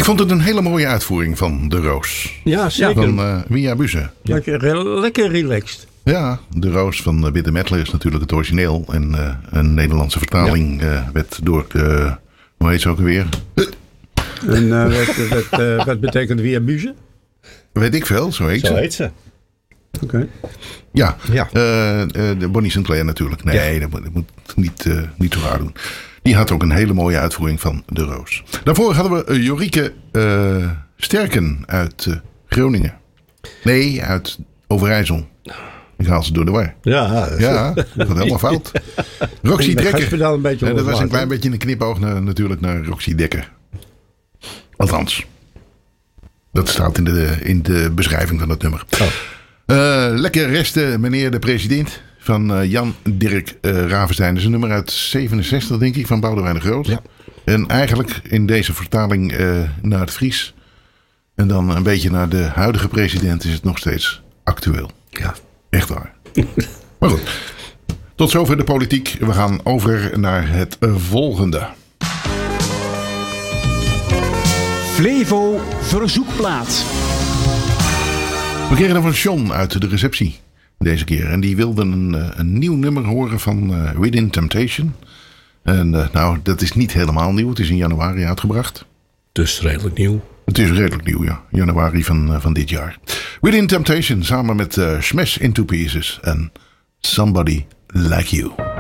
vond het een hele mooie uitvoering van De Roos. Ja, zeker. Van Wia Buze. Lekker relaxed. Ja, De Roos van Witte Mettler is natuurlijk het origineel. En een Nederlandse vertaling werd door hoe heet ze ook alweer? En wat betekent Wia Buze? Weet ik veel, zo heet ze. Oké. Ja, de Bonnie Sinclair natuurlijk. Nee, dat moet niet zo raar doen. Die had ook een hele mooie uitvoering van De Roos. Daarvoor hadden we Jorike Sterken uit Groningen. Nee, uit Overijssel. Ik haal ze door de war. Ja, dat gaat helemaal fout. Roxy Dekker. Dat was een klein beetje een knipoog natuurlijk naar Roxy Dekker. Althans. Dat staat in de beschrijving van het nummer. Lekker resten, meneer de president. Van Jan Dirk Ravenstein. Dat is een nummer uit 67, denk ik, van Boudewijn de Groot. Ja. En eigenlijk in deze vertaling naar het Fries. En dan een beetje naar de huidige president is het nog steeds actueel. Ja. Echt waar. Maar goed. Tot zover de politiek. We gaan over naar het volgende. Flevo Verzoekplaat. We kregen er van John uit de receptie deze keer. En die wilde een nieuw nummer horen van Within Temptation. En dat is niet helemaal nieuw. Het is in januari uitgebracht. Dus redelijk nieuw. Het is redelijk nieuw, ja. Januari van dit jaar. Within Temptation samen met Smash Into Pieces en Somebody Like You.